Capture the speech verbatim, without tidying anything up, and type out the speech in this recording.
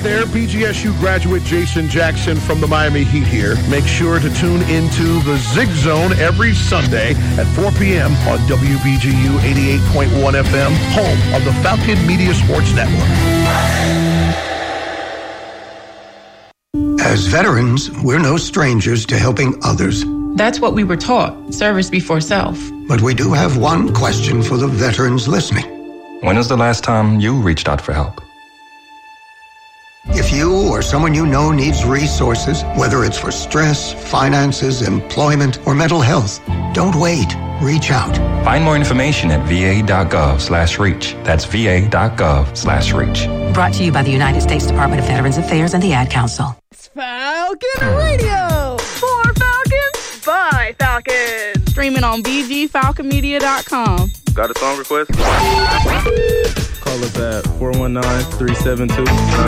there. B G S U graduate Jason Jackson from the Miami Heat here. Make sure to tune into the Zig Zone every Sunday at four p.m. on W B G U eighty-eight point one F M, home of the Falcon Media Sports Network. As veterans, we're no strangers to helping others. That's what we were taught, service before self. But we do have one question for the veterans listening. When was the last time you reached out for help? If you or someone you know needs resources, whether it's for stress, finances, employment, or mental health, don't wait. Reach out. Find more information at va.gov slash reach. That's va.gov slash reach. Brought to you by the United States Department of Veterans Affairs and the Ad Council. It's Falcon Radio. For Falcons, by Falcons. Streaming on b g falcon media dot com. Got a song request? Call us at four one nine, three seven two, nine